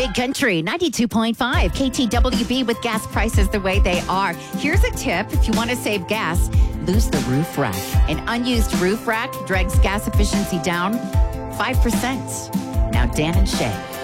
Big Country 92.5 KTWB with gas prices the way they are. Here's a tip if you want to save gas. Lose the roof rack. An unused roof rack drags gas efficiency down 5%. Now, Dan and Shay.